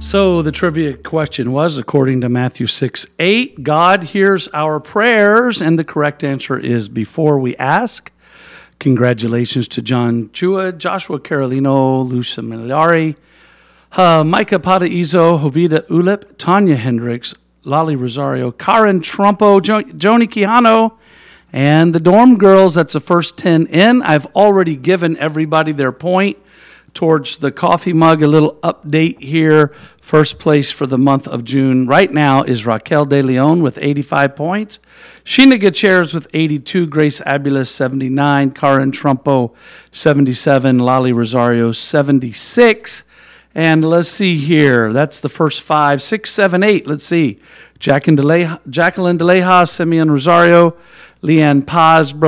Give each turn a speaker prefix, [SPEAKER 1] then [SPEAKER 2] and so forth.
[SPEAKER 1] So the trivia question was, according to Matthew 6:8, God hears our prayers, and the correct answer is before we ask. Congratulations to John Chua, Joshua Carolino, Lucia Miliari, Micah Padaizo, Jovita Ulip, Tanya Hendricks, Lali Rosario, Karen Trumpo, Joni Quijano, and the Dorm Girls. That's the first 10 in. I've already given everybody their point towards the coffee mug. A little update here. First place for the month of June right now is Raquel De Leon with 85 points. Sheena Gutierrez with 82. Grace Abulis, 79. Karen Trumpo, 77. Lali Rosario, 76. And let's see here. That's the first 5, 6, 7, 8. Let's see. Jacqueline DeLeja, Simeon Rosario, Leanne Paz,